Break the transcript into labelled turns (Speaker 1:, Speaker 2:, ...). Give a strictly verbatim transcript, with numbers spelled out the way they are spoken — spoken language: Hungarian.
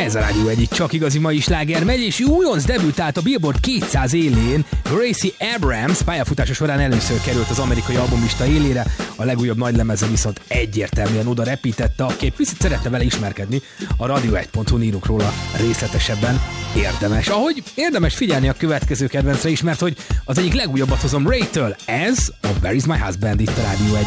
Speaker 1: Ez a Rádió egyik csak igazi mai sláger megy, és újonc debütált a Billboard kétszáz élén. Gracie Abrams pályafutása során először került az amerikai albumlista élére, a legújabb nagylemeze viszont egyértelműen oda repítette a kép, viszont szeretne vele ismerkedni. A radio egy pont hu írunk róla részletesebben. Érdemes. Ahogy érdemes figyelni a következő kedvencre is, mert hogy az egyik legújabbat hozom Ray-től. Ez a Where is my husband itt a Rádió egy.